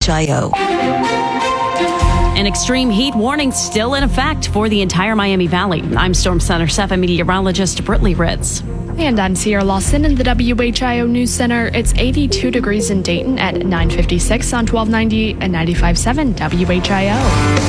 WHIO. An extreme heat warning still in effect for the entire Miami Valley. I'm Storm Center 7 meteorologist Brittany Ritz. And I'm Sierra Lawson in the WHIO News Center. It's 82 degrees in Dayton at 9:56 on 1290 and 95.7 WHIO.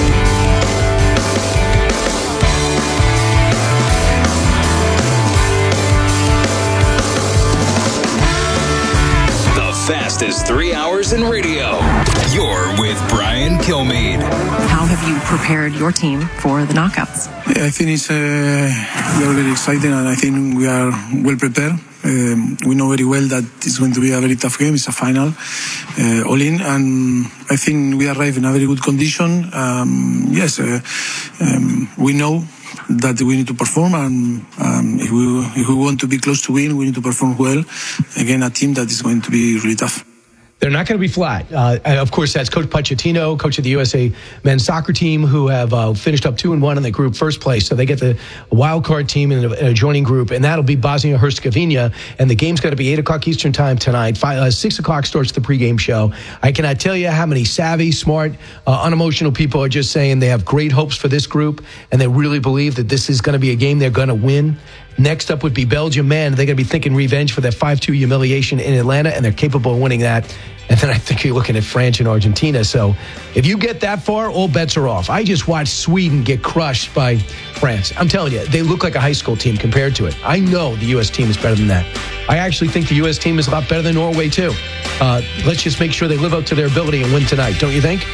Fastest 3 hours in radio. You're with Brian Kilmeade. How have you prepared your team for the knockouts? I think we are very excited, and I think we are well prepared. We know very well that it's going to be a very tough game. It's a final, all in, and I think we arrive in a very good condition. We know that we need to perform, and if we want to be close to win, we need to perform well against a team that is going to be really tough. They're not going to be flat. Of course, that's Coach Pochettino, coach of the USA men's soccer team, who have finished up 2-1 in the group first place. So they get the wild card team in an adjoining group, and that'll be Bosnia-Herzegovina. And the game's got to be 8 o'clock Eastern time tonight. 6 o'clock starts the pregame show. I cannot tell you how many savvy, smart, unemotional people are just saying they have great hopes for this group, and they really believe that this is going to be a game they're going to win. Next up would be Belgium, man. They're going to be thinking revenge for that 5-2 humiliation in Atlanta, and they're capable of winning that. And then I think you're looking at France and Argentina. So if you get that far, all bets are off. I just watched Sweden get crushed by France. I'm telling you, they look like a high school team compared to it. I know the U.S. team is better than that. I actually think the U.S. team is a lot better than Norway, too. Let's just make sure they live up to their ability and win tonight, don't you think?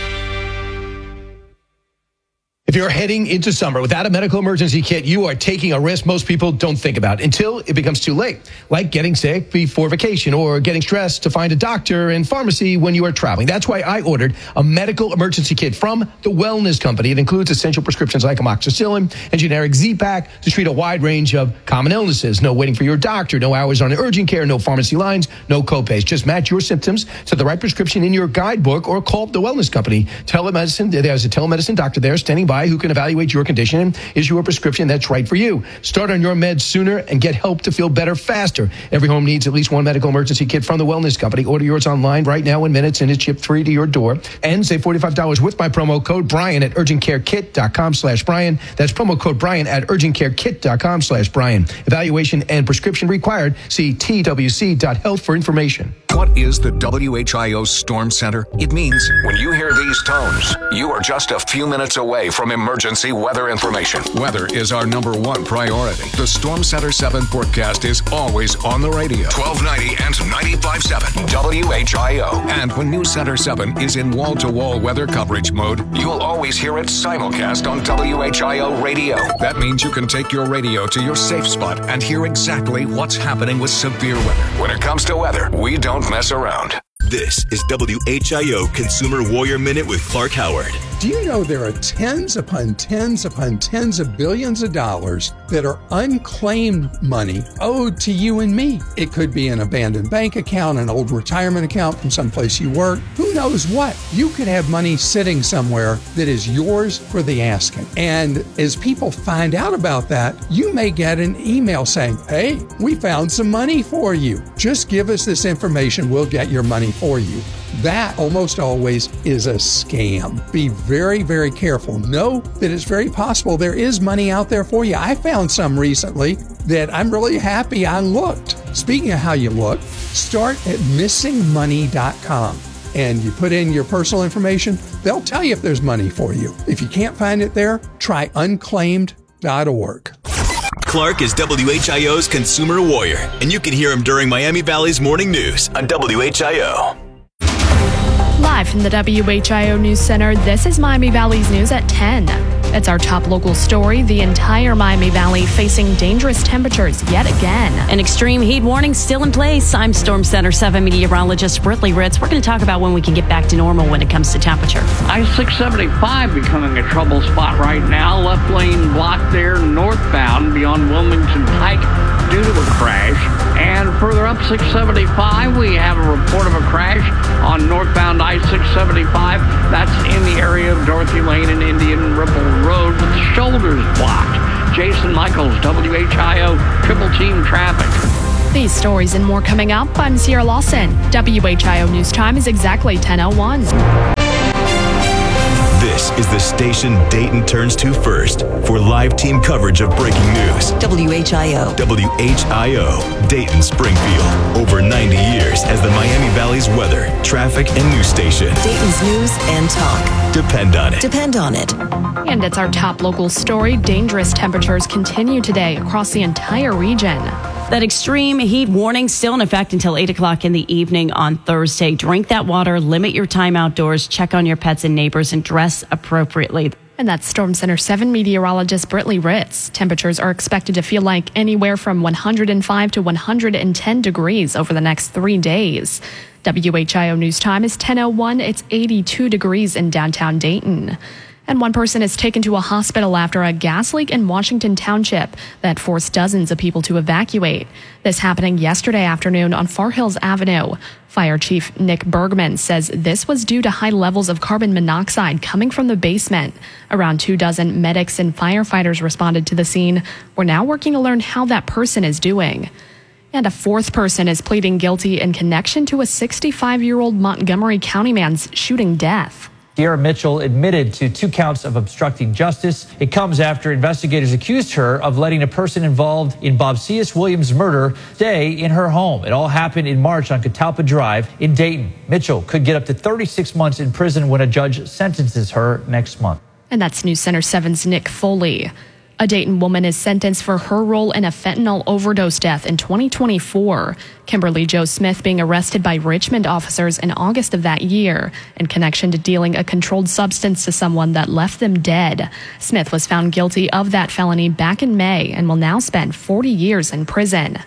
If you're heading into summer without a medical emergency kit, you are taking a risk most people don't think about until it becomes too late, like getting sick before vacation or getting stressed to find a doctor and pharmacy when you are traveling. That's why I ordered a medical emergency kit from the Wellness Company. It includes essential prescriptions like amoxicillin and generic Z-Pak to treat a wide range of common illnesses. No waiting for your doctor, no hours on urgent care, no pharmacy lines, no copays. Just match your symptoms to the right prescription in your guidebook or call the Wellness Company. Telemedicine, there's a telemedicine doctor there standing by who can evaluate your condition and issue a prescription that's right for you. Start on your meds sooner and get help to feel better faster. Every home needs at least one medical emergency kit from the Wellness Company. Order yours online right now in minutes, and it's shipped free to your door. And save $45 with my promo code Brian at urgentcarekit.com/Brian. That's promo code Brian at urgentcarekit.com/Brian. Evaluation and prescription required. See twc.health for information. What is the WHIO Storm Center? It means when you hear these tones, you are just a few minutes away from emergency weather information. Weather is our #1 priority. The Storm Center 7 forecast is always on the radio. 1290 and 95.7 WHIO. And when News Center 7 is in wall-to-wall weather coverage mode, you'll always hear it simulcast on WHIO radio. That means you can take your radio to your safe spot and hear exactly what's happening with severe weather. When it comes to weather, we don't mess around. This is WHIO Consumer Warrior Minute with Clark Howard. Do you know there are tens upon tens upon tens of billions of dollars that are unclaimed money owed to you and me? It could be an abandoned bank account, an old retirement account from someplace you work. Who knows what? You could have money sitting somewhere that is yours for the asking. And as people find out about that, you may get an email saying, hey, we found some money for you. Just give us this information. We'll get your money for you. That almost always is a scam. Be very, very careful. Know that it's very possible there is money out there for you. I found some recently that I'm really happy I looked. Speaking of how you look, start at missingmoney.com and you put in your personal information. They'll tell you if there's money for you. If you can't find it there, try unclaimed.org. Clark is WHIO's Consumer Warrior, and you can hear him during Miami Valley's Morning News on WHIO. Live from the WHIO News Center, this is Miami Valley's News at 10. It's our top local story. The entire Miami Valley facing dangerous temperatures yet again. An extreme heat warning still in place. I'm Storm Center 7 meteorologist Brittany Ritz. We're going to talk about when we can get back to normal when it comes to temperature. I-675 becoming a trouble spot right now. Left lane blocked there northbound beyond Wilmington Pike due to a crash. And further up 675, we have a report of a crash on northbound I-675. That's in the area of Dorothy Lane and Indian Ripple Road with the shoulders blocked. Jason Michaels, WHIO Triple Team Traffic. These stories and more coming up. I'm Sierra Lawson. WHIO News Time is exactly 10:01. This is the station Dayton turns to first for live team coverage of breaking news. WHIO. WHIO, Dayton, Springfield. Over 90 years as the Miami Valley's weather, traffic, and news station. Dayton's news and talk. Depend on it. Depend on it. And it's our top local story. Dangerous temperatures continue today across the entire region. That extreme heat warning still in effect until 8 o'clock in the evening on Thursday. Drink that water, limit your time outdoors, check on your pets and neighbors, and dress appropriately. And that's Storm Center 7 meteorologist Britley Ritz. Temperatures are expected to feel like anywhere from 105 to 110 degrees over the next 3 days. WHIO News Time is 10:01. It's 82 degrees in downtown Dayton. And one person is taken to a hospital after a gas leak in Washington Township that forced dozens of people to evacuate. This happening yesterday afternoon on Far Hills Avenue. Fire Chief Nick Bergman says this was due to high levels of carbon monoxide coming from the basement. Around 24 medics and firefighters responded to the scene. We're now working to learn how that person is doing. And a fourth person is pleading guilty in connection to a 65-year-old Montgomery County man's shooting death. Sierra Mitchell admitted to 2 counts of obstructing justice. It comes after investigators accused her of letting a person involved in Bob C.S. Williams' murder stay in her home. It all happened in March on Catalpa Drive in Dayton. Mitchell could get up to 36 months in prison when a judge sentences her next month. And that's News Center 7's Nick Foley. A Dayton woman is sentenced for her role in a fentanyl overdose death in 2024. Kimberly Jo Smith being arrested by Richmond officers in August of that year in connection to dealing a controlled substance to someone that left them dead. Smith was found guilty of that felony back in May and will now spend 40 years in prison.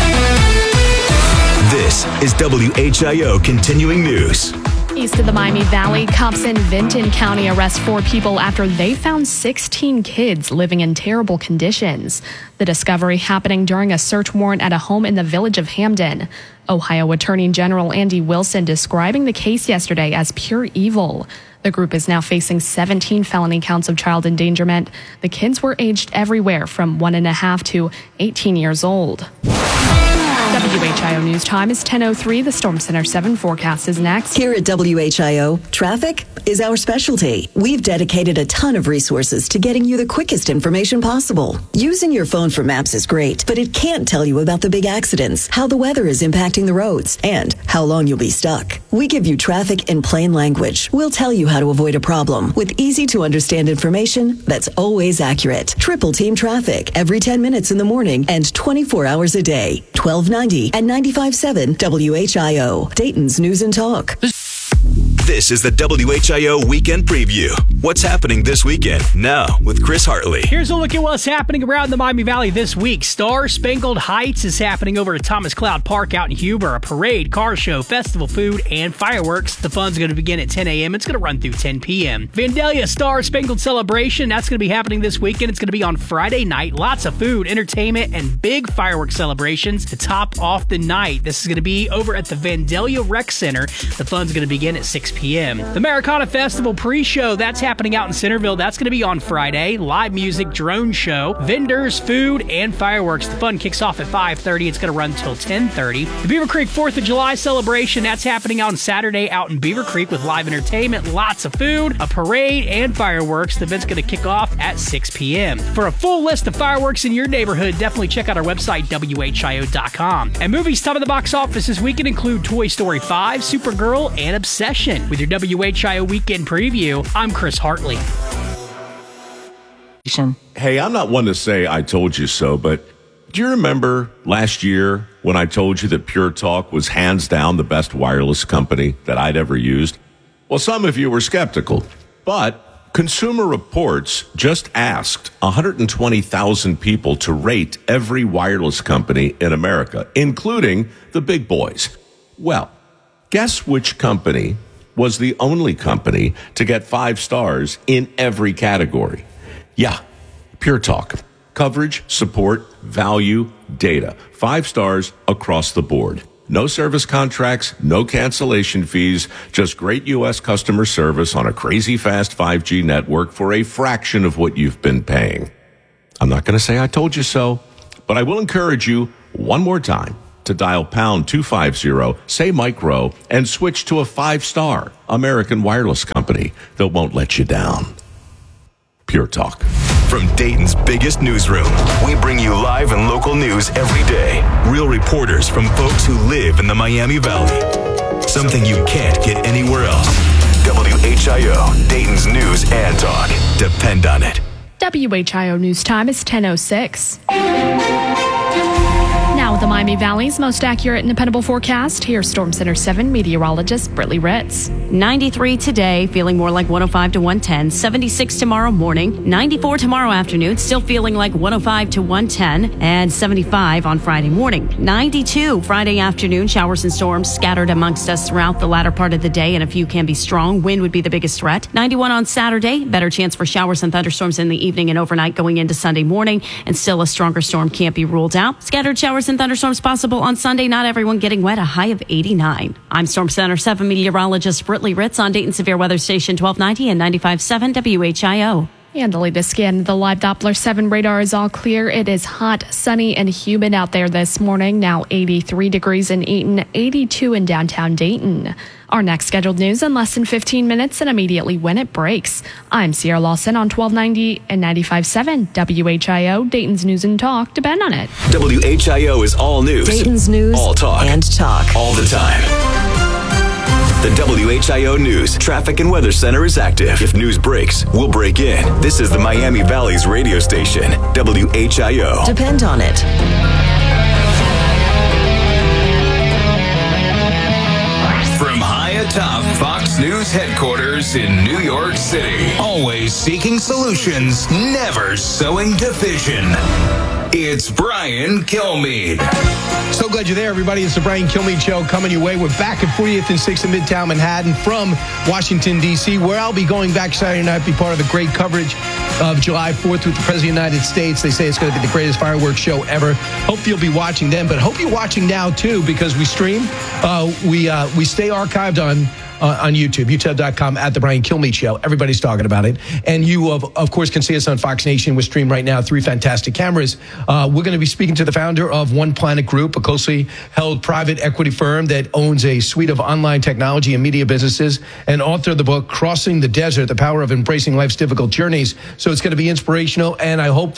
This is WHIO Continuing News. East of the Miami Valley, cops in Vinton County arrest 4 people after they found 16 kids living in terrible conditions. The discovery happening during a search warrant at a home in the village of Hamden. Ohio Attorney General Andy Wilson describing the case yesterday as pure evil. The group is now facing 17 felony counts of child endangerment. The kids were aged everywhere from 1.5 to 18 years old. WHIO News Time is 10:03. The Storm Center 7 forecast is next. Here at WHIO, traffic is our specialty. We've dedicated a ton of resources to getting you the quickest information possible. Using your phone for maps is great, but it can't tell you about the big accidents, how the weather is impacting the roads, and how long you'll be stuck. We give you traffic in plain language. We'll tell you how to avoid a problem with easy-to-understand information that's always accurate. Triple Team Traffic every 10 minutes in the morning and 24 hours a day. 1290 and 95.7 WHIO, Dayton's News and Talk. This is the WHIO Weekend Preview. What's happening this weekend? Now with Chris Hartley. Here's a look at what's happening around the Miami Valley this week. Star Spangled Heights is happening over at Thomas Cloud Park out in Huber. A parade, car show, festival food, and fireworks. The fun's going to begin at 10 a.m. It's going to run through 10 p.m. Vandalia Star Spangled Celebration. That's going to be happening this weekend. It's going to be on Friday night. Lots of food, entertainment, and big fireworks celebrations to top off the night. This is going to be over at the Vandalia Rec Center. The fun's going to begin at 6 p.m. The Americana Festival pre-show, that's happening out in Centerville. That's going to be on Friday. Live music, drone show, vendors, food, and fireworks. The fun kicks off at 5:30. It's going to run until 10:30. The Beaver Creek 4th of July celebration, that's happening on Saturday out in Beaver Creek with live entertainment, lots of food, a parade, and fireworks. The event's going to kick off at 6 p.m. For a full list of fireworks in your neighborhood, definitely check out our website, WHIO.com. And movies top of the box office this weekend include Toy Story 5, Supergirl, and Obsession. With your WHIO Weekend Preview, I'm Chris Hartley. Hey, I'm not one to say I told you so, but do you remember last year when I told you that Pure Talk was hands down the best wireless company that I'd ever used? Well, some of you were skeptical, but Consumer Reports just asked 120,000 people to rate every wireless company in America, including the big boys. Well, guess which company was the only company to get 5 stars in every category? Yeah, Pure Talk. Coverage, support, value, data. 5 stars across the board. No service contracts, no cancellation fees, just great U.S. customer service on a crazy fast 5G network for a fraction of what you've been paying. I'm not going to say I told you so, but I will encourage you one more time. to dial pound 250, say micro, and switch to a 5-star American wireless company that won't let you down. Pure Talk. From Dayton's biggest newsroom, we bring you live and local news every day. Real reporters from folks who live in the Miami Valley. Something you can't get anywhere else. WHIO, Dayton's news and talk. Depend on it. WHIO News Time is 10:06. Now with the Miami Valley's most accurate and dependable forecast, here's Storm Center 7 meteorologist Brittany Ritz. 93 today, feeling more like 105 to 110. 76 tomorrow morning. 94 tomorrow afternoon, still feeling like 105 to 110. And 75 on Friday morning. 92 Friday afternoon, showers and storms scattered amongst us throughout the latter part of the day, and a few can be strong. Wind would be the biggest threat. 91 on Saturday, better chance for showers and thunderstorms in the evening and overnight going into Sunday morning, and still a stronger storm can't be ruled out. Scattered showers and thunderstorms possible on Sunday, not everyone getting wet, a high of 89. I'm Storm Center 7 meteorologist Brittany Ritz on Dayton Severe Weather Station 1290 and 95.7 WHIO. And the latest scan, the live Doppler 7 radar is all clear. It is hot, sunny, and humid out there this morning. Now 83 degrees in Eaton, 82 in downtown Dayton. Our next scheduled news in less than 15 minutes and immediately when it breaks. I'm Sierra Lawson on 1290 and 95.7 WHIO, Dayton's News and Talk. Depend on it. WHIO is all news. Dayton's News all talk. And talk. All the time. The WHIO News Traffic and Weather Center is active. If news breaks, we'll break in. This is the Miami Valley's radio station, WHIO. Depend on it. From high atop Fox News headquarters in New York City, always seeking solutions, never sowing division. It's Brian Kilmeade. So glad you're there, everybody. It's the Brian Kilmeade Show coming your way. We're back at 40th and 6th in Midtown Manhattan from Washington, D.C., where I'll be going back Saturday night, be part of the great coverage of July 4th with the President of the United States. They say it's going to be the greatest fireworks show ever. Hope you'll be watching then, but hope you're watching now, too, because we stream. We stay archived on YouTube, youtube.com at The Brian Kilmeade Show. Everybody's talking about it. And you, of course, can see us on Fox Nation. We're streamed right now, 3 fantastic cameras. We're going to be speaking to the founder of One Planet Group, a closely held private equity firm that owns a suite of online technology and media businesses, and author of the book, Crossing the Desert, The Power of Embracing Life's Difficult Journeys. So it's going to be inspirational and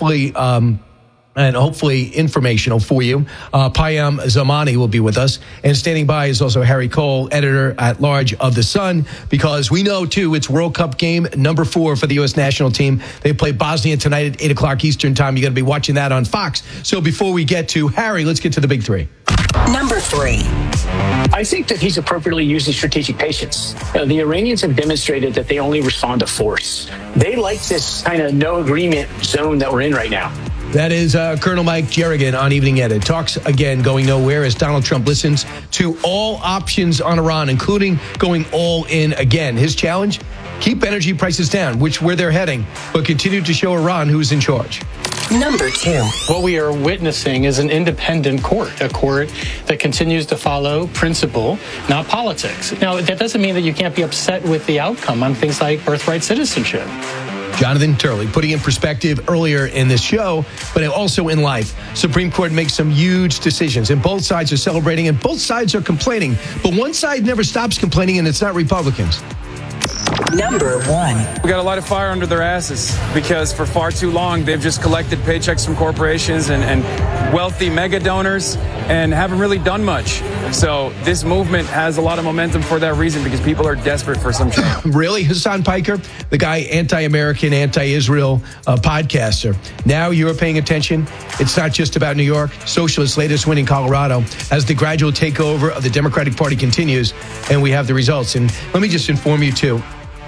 hopefully informational for you. Payam Zamani will be with us. And standing by is also Harry Cole, editor-at-large of The Sun, because we know, too, it's World Cup game number 4 for the U.S. national team. They play Bosnia tonight at 8 o'clock Eastern time. You're going to be watching that on Fox. So before we get to Harry, let's get to the big 3. Number 3. I think that he's appropriately using strategic patience. The Iranians have demonstrated that they only respond to force. They like this kind of no agreement zone that we're in right now. That is Colonel Mike Jerrigan on Evening Edit. Talks again going nowhere as Donald Trump listens to all options on Iran, including going all in again. His challenge? Keep energy prices down, where they're heading, but continue to show Iran who's in charge. Number 2. What we are witnessing is an independent court, a court that continues to follow principle, not politics. Now, that doesn't mean that you can't be upset with the outcome on things like birthright citizenship. Jonathan Turley, putting in perspective earlier in this show, but also in life. Supreme Court makes some huge decisions, and both sides are celebrating, and both sides are complaining. But one side never stops complaining, and it's not Republicans. Number 1. We got a lot of fire under their asses because for far too long they've just collected paychecks from corporations and wealthy mega donors and haven't really done much. So this movement has a lot of momentum for that reason because people are desperate for some change. Really? Hassan Piker, the guy, anti-American, anti-Israel podcaster. Now you're paying attention. It's not just about New York. Socialists' latest win in Colorado as the gradual takeover of the Democratic Party continues, and we have the results. And let me just inform you, too.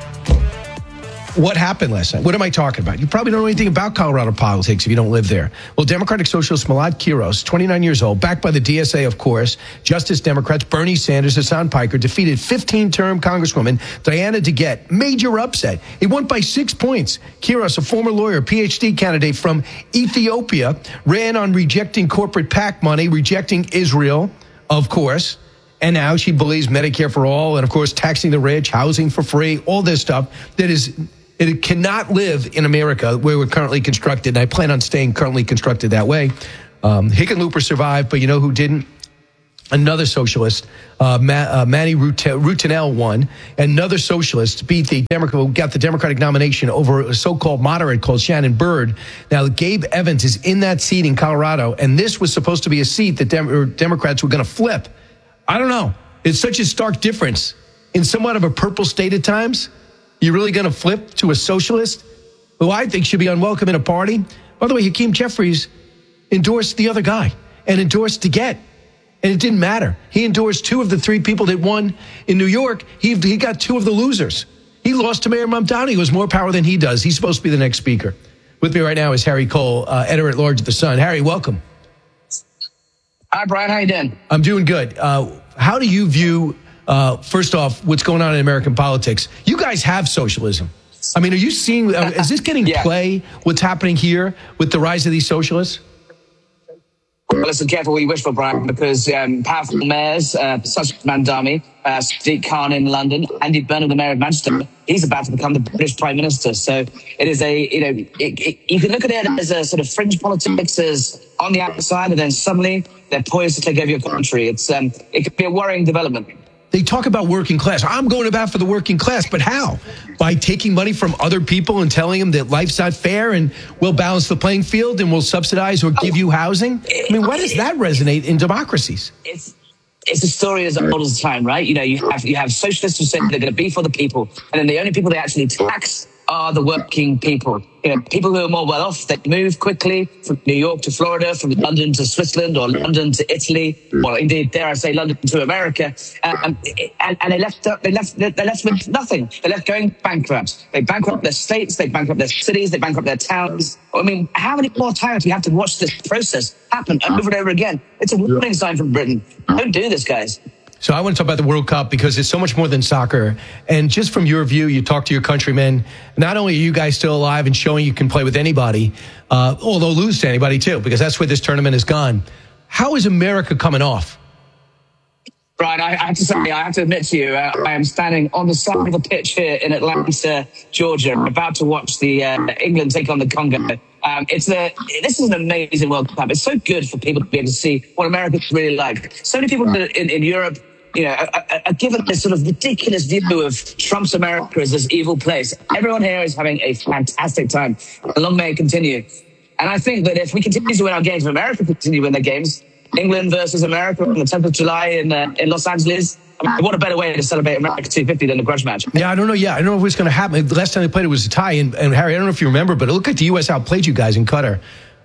What happened last night? What am I talking about? You probably don't know anything about Colorado politics if you don't live there. Well, Democratic Socialist Malad Quiros, 29 years old, backed by the DSA, of course, Justice Democrats, Bernie Sanders, Hassan Piker, defeated 15-term Congresswoman Diana DeGette. Major upset. He won by 6 points. Quiros, a former lawyer, PhD candidate from Ethiopia, ran on rejecting corporate PAC money, rejecting Israel, of course. And now she believes Medicare for all and, of course, taxing the rich, housing for free, all this stuff that is... It cannot live in America where we're currently constructed, and I plan on staying currently constructed that way. Hickenlooper survived, but you know who didn't? another socialist, Manny Rutinel won. Another socialist beat got the Democratic nomination over a so-called moderate called Shannon Byrd. Now, Gabe Evans is in that seat in Colorado, and this was supposed to be a seat that Democrats were going to flip. I don't know. It's such a stark difference. In somewhat of a purple state at times, you're really going to flip to a socialist who I think should be unwelcome in a party? By the way, Hakeem Jeffries endorsed the other guy and endorsed DeGette. And it didn't matter. He endorsed 2 of the 3 people that won in New York. He got 2 of the losers. He lost to Mayor Mamdani, who has more power than he does. He's supposed to be the next speaker. With me right now is Harry Cole, editor-at-large of The Sun. Harry, welcome. Hi, Brian. How you doing? I'm doing good. How do you view, first off, what's going on in American politics? You guys have socialism. I mean, are you seeing, is this getting play, what's happening here with the rise of these socialists? Well, listen, careful what you wish for, Brian, because powerful mayors, such as Mamdani, Sadiq Khan in London, Andy Burnham, the mayor of Manchester, he's about to become the British Prime Minister. So it is you can look at it as a sort of fringe politics as on the outside, and then suddenly they're poised to take over your country. It could be a worrying development. They talk about working class. I'm going to bat for the working class, but how? By taking money from other people and telling them that life's not fair and we'll balance the playing field and we'll subsidize or give you housing? I mean, why does that resonate in democracies? It's a story as old as time, right? You have socialists who say they're going to be for the people, and then the only people they actually tax are the working people. People who are more well off, they move quickly from New York to Florida, from London to Switzerland, or London to Italy, or indeed, dare I say, London to America, and they left with nothing. They left going bankrupt. They bankrupt their states, they bankrupt their cities, they bankrupt their towns. I mean, how many more times do we have to watch this process happen over and over again? It's a warning sign from Britain. Don't do this, guys. So I want to talk about the World Cup because it's so much more than soccer. And just from your view, you talk to your countrymen. Not only are you guys still alive and showing you can play with anybody, although lose to anybody too, because that's where this tournament has gone. How is America coming off? Brian, I have to admit to you, I am standing on the side of the pitch here in Atlanta, Georgia. I'm about to watch the England take on the Congo. This is an amazing World Cup. It's so good for people to be able to see what America's really like. So many people in Europe, are given this sort of ridiculous view of Trump's America as this evil place. Everyone here is having a fantastic time. Long may it continue. And I think that if we continue to win our games, if America continue to win their games, England versus America on the 10th of July in Los Angeles, I mean, what a better way to celebrate America 250 than a grudge match. Yeah, I don't know. I don't know if it's going to happen. The last time they played it was a tie. And Harry, I don't know if you remember, but it looked like the U.S. outplayed you guys in Qatar.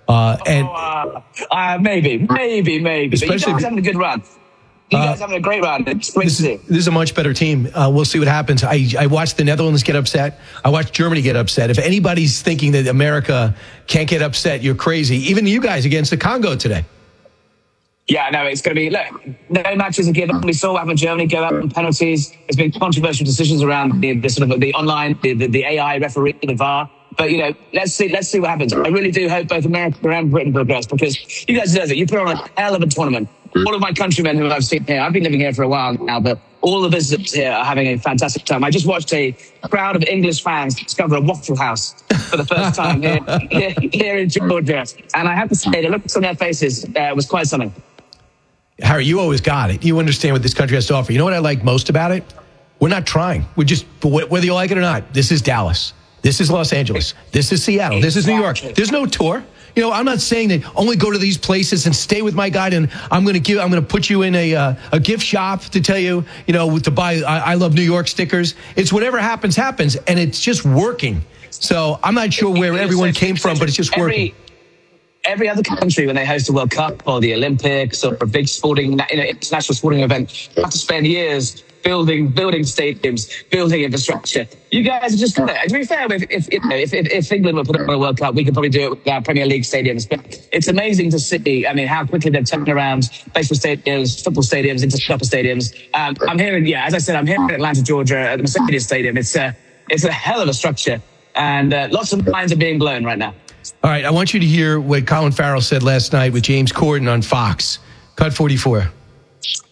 Maybe. But you guys having a good run. You guys having a great run. It's great to see. This is a much better team. We'll see what happens. I watched the Netherlands get upset. I watched Germany get upset. If anybody's thinking that America can't get upset, you're crazy. Even you guys against the Congo today. Yeah, no, it's going to be, look, no matches are given. We saw what happened in Germany, go out on penalties. There's been controversial decisions around the sort of the online, the AI referee, the VAR. But, let's see what happens. I really do hope both America and Britain progress, because you guys deserve it. You put on a hell of a tournament. All of my countrymen who I've seen here, I've been living here for a while now, but all the visitors here are having a fantastic time. I just watched a crowd of English fans discover a Waffle House for the first time here in Georgia. And I have to say, the looks on their faces was quite something. Harry, you always got it. You understand what this country has to offer. You know what I like most about it? We're not trying. We're just, whether you like it or not, this is Dallas. This is Los Angeles. This is Seattle. This is New York. There's no tour. I'm not saying that only go to these places and stay with my guide and I'm going to put you in a gift shop to tell you, to buy I Love New York stickers. It's whatever happens, and it's just working. So I'm not sure where everyone came from, but it's just working. Every other country, when they host a World Cup or the Olympics or a big sporting, international sporting event, have to spend years building stadiums, building infrastructure. You guys are just going to be fair, if England were put on a World Cup, we could probably do it with our Premier League stadiums. But it's amazing to see, how quickly they've turned around baseball stadiums, football stadiums into soccer stadiums. I'm here as I said, I'm here in Atlanta, Georgia, at the Mercedes Stadium. It's a hell of a structure, and lots of minds are being blown right now. All right, I want you to hear what Colin Farrell said last night with James Corden on Fox. Cut 44.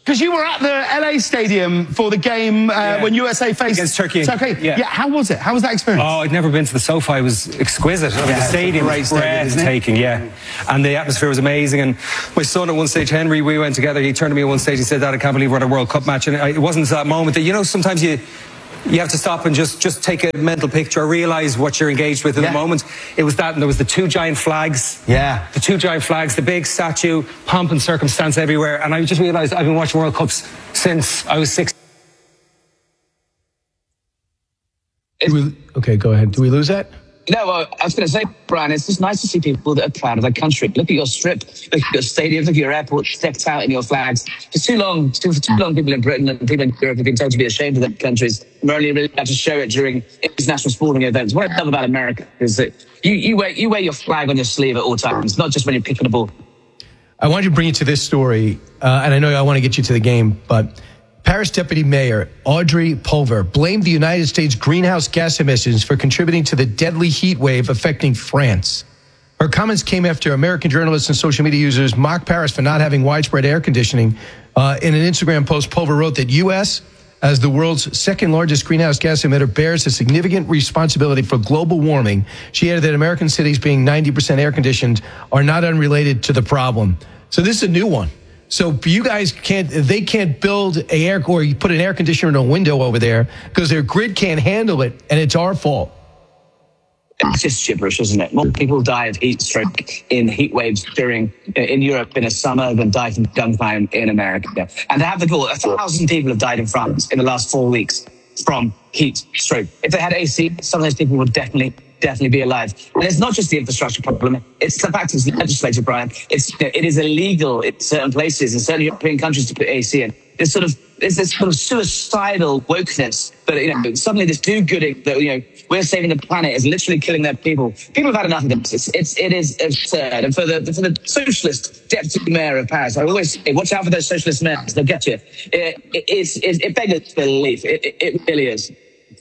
Because you were at the LA Stadium for the game when USA faced against Turkey. Yeah, how was it? How was that experience? Oh, I'd never been to the SoFi. It was exquisite. The stadium was breathtaking, and the atmosphere was amazing. And my son at one stage, Henry, we went together. He turned to me at one stage. He said, "Dad, I can't believe we're at a World Cup match." And it wasn't that moment that, you know, sometimes you have to stop and just take a mental picture, realize what you're engaged with in the moment. It was that, and there was the two giant flags. Yeah. The two giant flags, the big statue, pomp and circumstance everywhere. And I just realized I've been watching World Cups since I was 6. Okay, go ahead. Do we lose that? No, I was going to say, Brian, it's just nice to see people that are proud of their country. Look at your strip, look at your stadiums, look at your airport decked out in your flags. For too long, people in Britain and people in Europe have been told to be ashamed of their countries. We're only really allowed to show it during international sporting events. What I love about America is that you wear your flag on your sleeve at all times, not just when you're picking a ball. I wanted to bring you to this story, and I know I want to get you to the game, but Paris Deputy Mayor Audrey Pulver blamed the United States greenhouse gas emissions for contributing to the deadly heat wave affecting France. Her comments came after American journalists and social media users mocked Paris for not having widespread air conditioning. In an Instagram post, Pulver wrote that U.S., as the world's second largest greenhouse gas emitter, bears a significant responsibility for global warming. She added that American cities being 90% air conditioned are not unrelated to the problem. So this is a new one. So you guys they can't build or you put an air conditioner in a window over there because their grid can't handle it, and it's our fault. It's just gibberish, isn't it? More people die of heat stroke in heat waves in Europe in a summer than die from gunfire in America. And to have the goal, 1,000 people have died in France in the last 4 weeks from heat stroke. If they had AC, some of those people would definitely be alive. And it's not just the infrastructure problem. It's the fact it's legislated, Brian. It is illegal in certain places, in certain European countries, to put AC in. There's this sort of suicidal wokeness that, suddenly this do-gooding that, we're saving the planet is literally killing their people. People have had enough of this. It is absurd. And for the socialist deputy mayor of Paris, I always say, watch out for those socialist mayors. They'll get you. It beggars belief. It really is.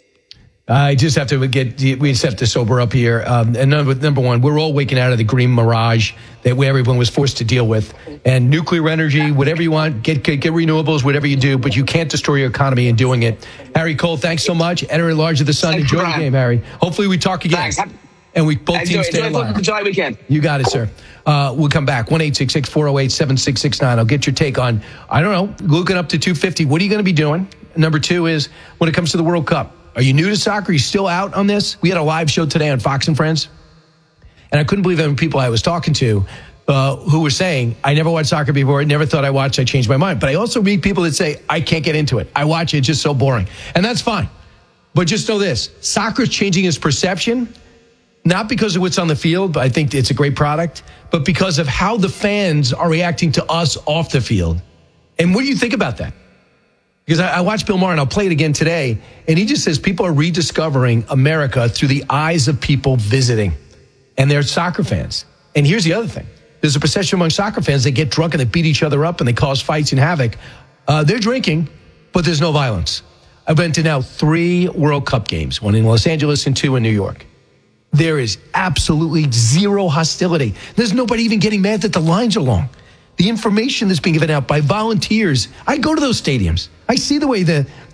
We just have to sober up here. And number one, we're all waking out of the green mirage that everyone was forced to deal with. And nuclear energy, whatever you want, get renewables, whatever you do, but you can't destroy your economy in doing it. Harry Cole, thanks so much. Editor-at-large of The Sun. Enjoy the game, Harry. Hopefully we talk again. Thanks. And we both teams stay alive. Enjoy weekend. You got it, sir. We'll come back. 1-866-408-7669. I'll get your take on, I don't know, looking up to 250. What are you going to be doing? Number two is, when it comes to the World Cup, are you new to soccer? Are you still out on this? We had a live show today on Fox and Friends, and I couldn't believe how many people I was talking to who were saying, I never watched soccer before, never thought I watched, I changed my mind. But I also meet people that say, I can't get into it. I watch it, it's just so boring. And that's fine. But just know this, soccer is changing its perception, not because of what's on the field, but I think it's a great product, but because of how the fans are reacting to us off the field. And what do you think about that? Because I watched Bill Maher, and I'll play it again today, and he just says people are rediscovering America through the eyes of people visiting, and they're soccer fans. And here's the other thing. There's a perception among soccer fans, they get drunk and they beat each other up and they cause fights and havoc. They're drinking, but there's no violence. I've been to now 3 World Cup games, 1 in Los Angeles and 2 in New York. There is absolutely zero hostility. There's nobody even getting mad that the lines are long. The information that's being given out by volunteers. I go to those stadiums. I see the way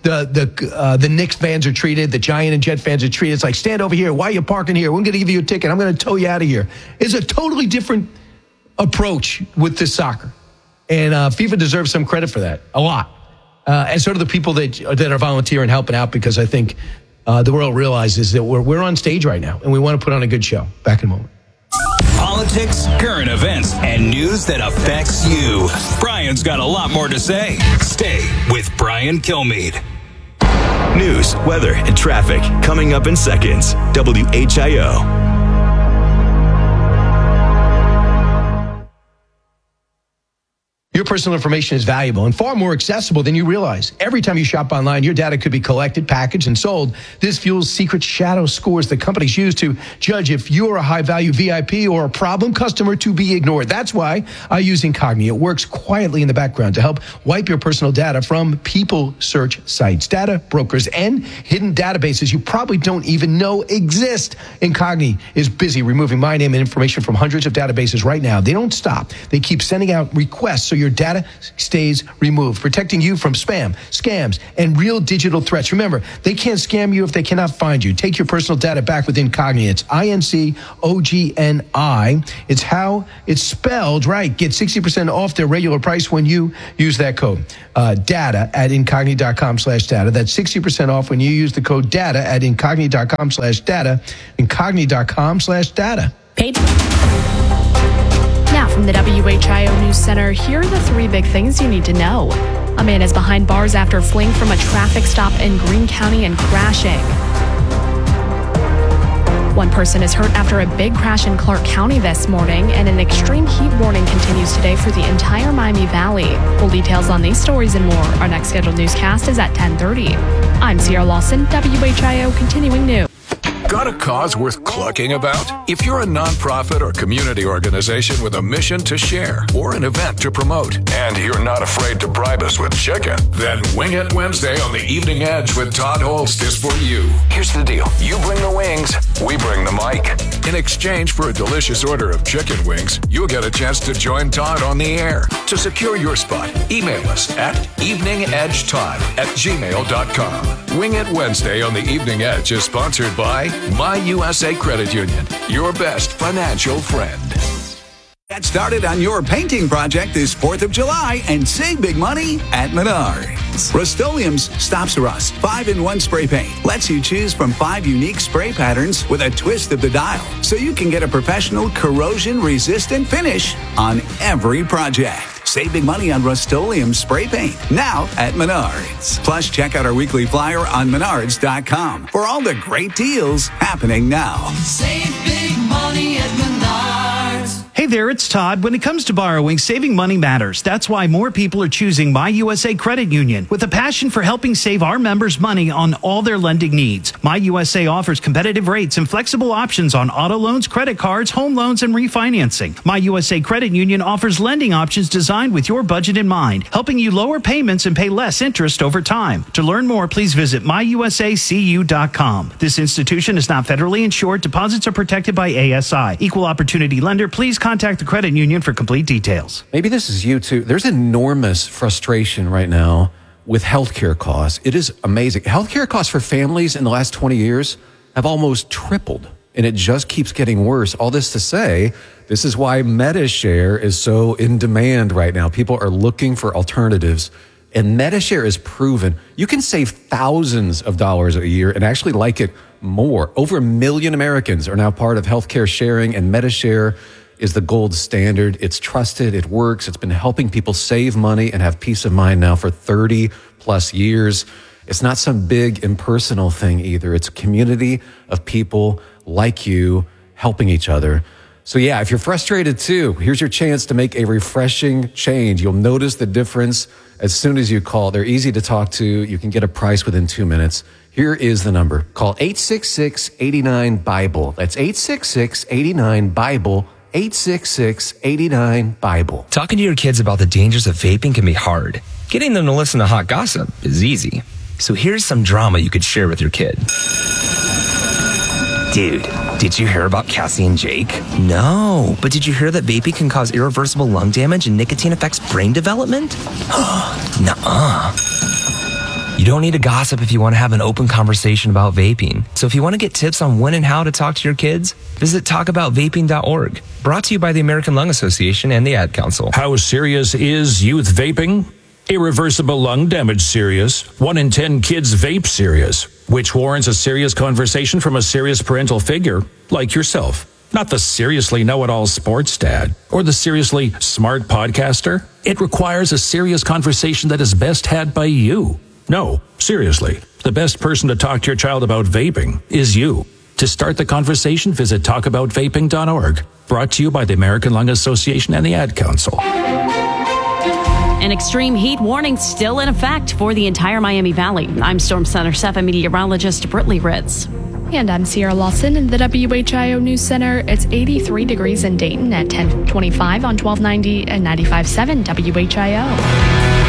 the Knicks fans are treated, the Giant and Jet fans are treated. It's like, stand over here. Why are you parking here? We're going to give you a ticket. I'm going to tow you out of here. It's a totally different approach with this soccer. And FIFA deserves some credit for that, a lot. And so do the people that are volunteering and helping out, because I think the world realizes that we're on stage right now and we want to put on a good show. Back in a moment. Politics, current events, and news that affects you. Brian's got a lot more to say. Stay with Brian Kilmeade. News, weather, and traffic coming up in seconds. WHIO. Your personal information is valuable and far more accessible than you realize. Every time you shop online, your data could be collected, packaged, and sold. This fuels secret shadow scores that companies use to judge if you're a high-value VIP or a problem customer to be ignored. That's why I use Incogni. It works quietly in the background to help wipe your personal data from people search sites, data brokers, and hidden databases you probably don't even know exist. Incogni is busy removing my name and information from hundreds of databases right now. They don't stop. They keep sending out requests so your your data stays removed, protecting you from spam, scams, and real digital threats. Remember, they can't scam you if they cannot find you. Take your personal data back with Incogni. It's INCOGNI. It's how it's spelled, right? Get 60% off their regular price when you use that code. Data at Incogni.com/data. That's 60% off when you use the code data at Incogni.com/data. Incogni.com/data. Now from the WHIO News Center, here are the three big things you need to know. A man is behind bars after fleeing from a traffic stop in Greene County and crashing. One person is hurt after a big crash in Clark County this morning, and an extreme heat warning continues today for the entire Miami Valley. Full details on these stories and more. Our next scheduled newscast is at 10:30. I'm Sierra Lawson, WHIO Continuing News. Got a cause worth clucking about? If you're a nonprofit or community organization with a mission to share or an event to promote, and you're not afraid to bribe us with chicken, then Wing It Wednesday on the Evening Edge with Todd Holst is for you. Here's the deal. You bring the wings, we bring the mic. In exchange for a delicious order of chicken wings, you'll get a chance to join Todd on the air. To secure your spot, email us at eveningedgetodd@gmail.com. Wing It Wednesday on the Evening Edge is sponsored by My USA Credit Union, your best financial friend. Get started on your painting project this 4th of July and save big money at Menards. Rust-Oleum's Stops Rust 5-in-1 spray paint lets you choose from 5 unique spray patterns with a twist of the dial, so you can get a professional corrosion-resistant finish on every project. Save big money on Rust-Oleum spray paint now at Menards. Plus, check out our weekly flyer on Menards.com for all the great deals happening now. Save big money at Menards. Hey there, it's Todd. When it comes to borrowing, saving money matters. That's why more people are choosing My USA Credit Union with a passion for helping save our members money on all their lending needs. My USA offers competitive rates and flexible options on auto loans, credit cards, home loans, and refinancing. My USA Credit Union offers lending options designed with your budget in mind, helping you lower payments and pay less interest over time. To learn more, please visit myusacu.com. This institution is not federally insured. Deposits are protected by ASI. Equal opportunity lender. Please contact the credit union for complete details. Maybe this is you too. There's enormous frustration right now with healthcare costs. It is amazing. Healthcare costs for families in the last 20 years have almost tripled, and it just keeps getting worse. All this to say, this is why MediShare is so in demand right now. People are looking for alternatives, and MediShare is proven you can save thousands of dollars a year and actually like it more. Over 1 million Americans are now part of healthcare sharing, and MediShare is the gold standard. It's trusted. It works. It's been helping people save money and have peace of mind now for 30 plus years. It's not some big impersonal thing either. It's a community of people like you helping each other. So yeah, if you're frustrated too, here's your chance to make a refreshing change. You'll notice the difference as soon as you call. They're easy to talk to. You can get a price within 2 minutes. Here is the number. Call 866-89-BIBLE. That's 866-89-BIBLE. 866-89-BIBLE. Talking to your kids about the dangers of vaping can be hard. Getting them to listen to hot gossip is easy. So here's some drama you could share with your kid. Dude, did you hear about Cassie and Jake? No, but did you hear that vaping can cause irreversible lung damage and nicotine affects brain development? Nuh-uh. You don't need to gossip if you want to have an open conversation about vaping. So if you want to get tips on when and how to talk to your kids, visit talkaboutvaping.org. Brought to you by the American Lung Association and the Ad Council. How serious is youth vaping? Irreversible lung damage serious. 1 in 10 kids vape serious, which warrants a serious conversation from a serious parental figure like yourself. Not the seriously know-it-all sports dad or the seriously smart podcaster. It requires a serious conversation that is best had by you. No, seriously, the best person to talk to your child about vaping is you. To start the conversation, visit talkaboutvaping.org. Brought to you by the American Lung Association and the Ad Council. An extreme heat warning still in effect for the entire Miami Valley. I'm Storm Center 7 meteorologist Brittany Ritz. And I'm Sierra Lawson in the WHIO News Center. It's 83 degrees in Dayton at 10:25 on 1290 and 95.7 WHIO.